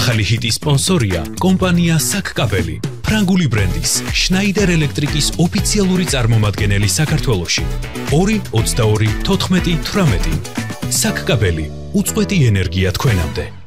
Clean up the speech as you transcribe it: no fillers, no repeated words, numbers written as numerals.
ახალი ჰიტის სპონსორია კომპანია საკკაბელი, ფრანგული ბრენდის შნაიდერ ელექტრიკის ოფიციალური წარმომადგენელი საქართველოში. 2-22-14-18. საკკაბელი, უწყვეტი ენერგია თქვენამდე.